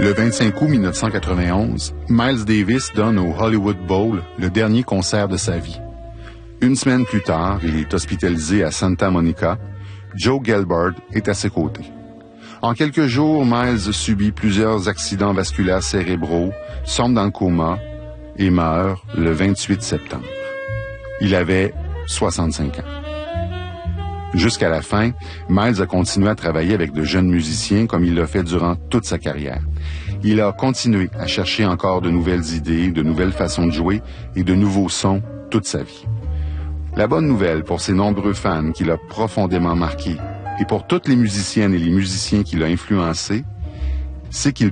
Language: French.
Le 25 août 1991, Miles Davis donne au Hollywood Bowl le dernier concert de sa vie. Une semaine plus tard, il est hospitalisé à Santa Monica. Joe Gelbard est à ses côtés. En quelques jours, Miles subit plusieurs accidents vasculaires cérébraux, sombre dans le coma et meurt le 28 septembre. Il avait 65 ans. Jusqu'à la fin, Miles a continué à travailler avec de jeunes musiciens comme il l'a fait durant toute sa carrière. Il a continué à chercher encore de nouvelles idées, de nouvelles façons de jouer et de nouveaux sons toute sa vie. La bonne nouvelle pour ses nombreux fans qu'il a profondément marqués et pour toutes les musiciennes et les musiciens qu'il a influencés, c'est qu'il